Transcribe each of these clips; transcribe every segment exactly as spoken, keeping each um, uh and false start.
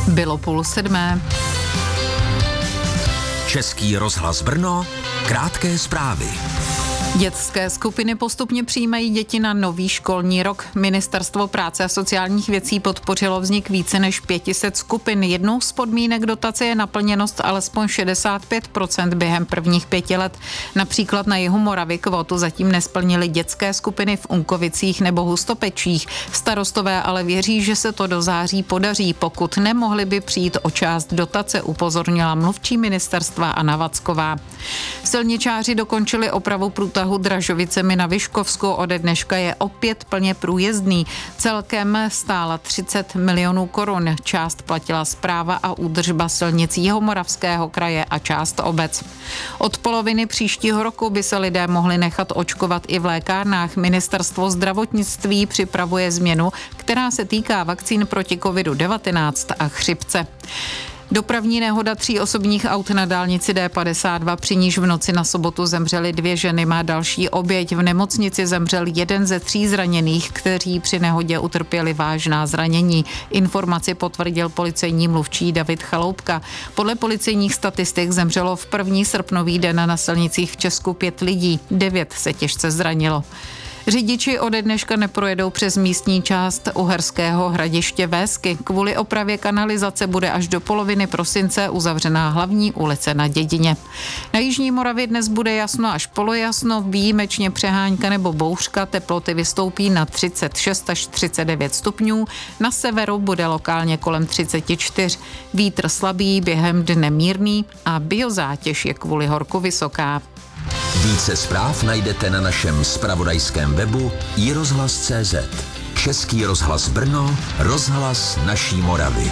Bylo půl sedmé. Český rozhlas Brno, krátké zprávy. Dětské skupiny postupně přijímají děti na nový školní rok. Ministerstvo práce a sociálních věcí podpořilo vznik více než pět set skupin. Jednou z podmínek dotace je naplněnost alespoň šedesát pět procent během prvních pěti let. Například na jihu Moravy kvotu zatím nesplnily dětské skupiny v Unkovicích nebo Hustopečích. Starostové ale věří, že se to do září podaří. Pokud nemohli by přijít o část dotace, upozornila mluvčí ministerstva Anna Vacková. Silničáři dokončili opravu průtahu Dražovicemi na Vyškovsku. Ode dneška je opět plně průjezdný. Celkem stála třicet milionů korun. Část platila správa a údržba silnic Jihomoravského kraje a část obec. Od poloviny příštího roku by se lidé mohli nechat očkovat i v lékárnách. Ministerstvo zdravotnictví připravuje změnu, která se týká vakcín proti kovidu devatenáct a chřipce. Dopravní nehoda tří osobních aut na dálnici D padesát dva, při níž v noci na sobotu zemřely dvě ženy, má další oběť. V nemocnici zemřel jeden ze tří zraněných, kteří při nehodě utrpěli vážná zranění. Informaci potvrdil policejní mluvčí David Chaloupka. Podle policejních statistik zemřelo v první srpnový den na silnicích v Česku pět lidí, devět se těžce zranilo. Řidiči ode dneška neprojedou přes místní část Uherského Hradiště Vésky. Kvůli opravě kanalizace bude až do poloviny prosince uzavřená hlavní ulice na Dědině. Na jižní Moravě dnes bude jasno až polojasno, výjimečně přehánka nebo bouřka, teploty vystoupí na třicet šest až třicet devět stupňů, na severu bude lokálně kolem třicet čtyři. Vítr slabý, během dne mírný a biozátěž je kvůli horku vysoká. Více zpráv najdete na našem zpravodajském webu i rozhlas tečka cé zet. Český rozhlas Brno, rozhlas naší Moravy.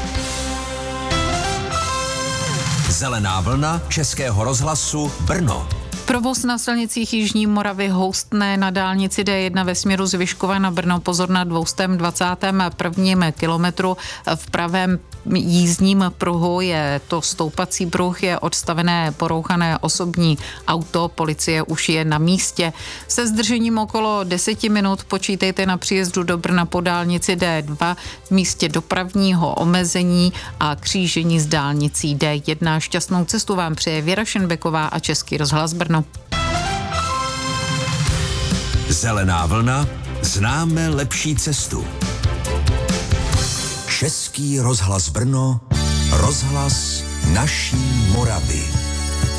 Zelená vlna Českého rozhlasu Brno. Provoz na silnicích jižní Moravy houstne na dálnici D jedna ve směru z Vyškova na Brno. Pozor na dvě dvacátém prvním kilometru. V pravém jízdním pruhu je to stoupací pruh, je odstavené porouchané osobní auto, policie už je na místě. Se zdržením okolo deseti minut počítejte na příjezdu do Brna po dálnici D dva v místě dopravního omezení a křížení s dálnicí D jedna. Šťastnou cestu vám přeje Věra Šenbeková a Český rozhlas Brno. Zelená vlna, známe lepší cestu. Český rozhlas Brno, rozhlas naší Moravy.